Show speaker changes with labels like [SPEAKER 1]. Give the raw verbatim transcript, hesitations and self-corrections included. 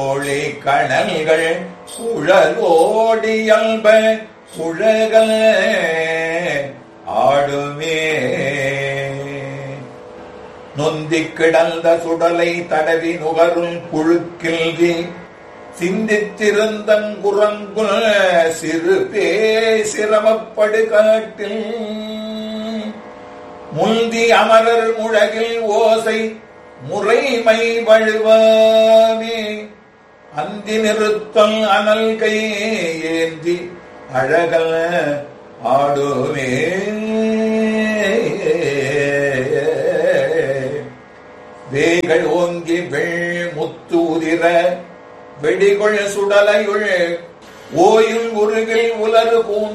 [SPEAKER 1] ஒளி கணல்கள் சுழலோடியல்ப சுழகல் ஆடுமே. நொந்திக் கிடந்த சுடலை தடவி நுகரும் புழுக்கில்வி சிந்தித்திருந்தங்குரங்குல் சிறு பே சிரமப்படு காட்டில் முந்தி அமரர் முழகில் ஓசை முறைமை வழுவாமே. அந்தி நிறுத்தல் அனல் கை ஏந்தி அழகல் ஆடுமே. வேகள் ஓங்கி வெள் முத்து உதிர வெடிகொள் சுடலையுள் ஓயில் உருகில் உலரு பூ